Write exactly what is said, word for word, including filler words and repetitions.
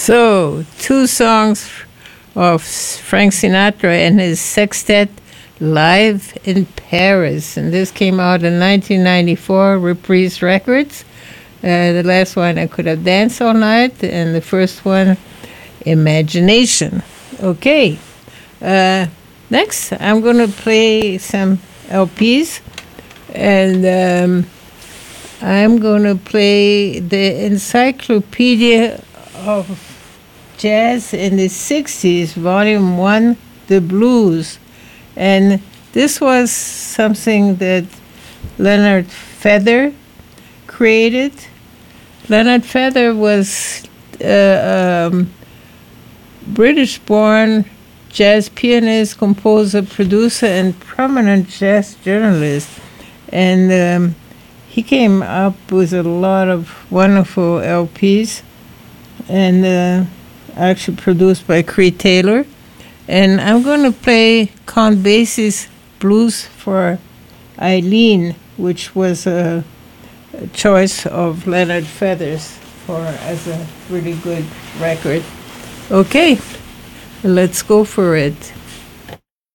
So, two songs of Frank Sinatra and his sextet live in Paris. And this came out in nineteen ninety-four, Reprise Records. Uh, the last one, I Could Have Danced All Night. And the first one, Imagination. Okay. Uh, next, I'm going to play some L Ps. And um, I'm going to play the Encyclopedia of Jazz in the sixties, Volume one, The Blues. And this was something that Leonard Feather created. Leonard Feather was a um, British-born jazz pianist, composer, producer, and prominent jazz journalist. And um, he came up with a lot of wonderful L Ps, and uh, actually produced by Creed Taylor. And I'm going to play Count Basie's Blues for Eileen, which was a, a choice of Leonard Feathers for as a really good record. Okay, let's go for it.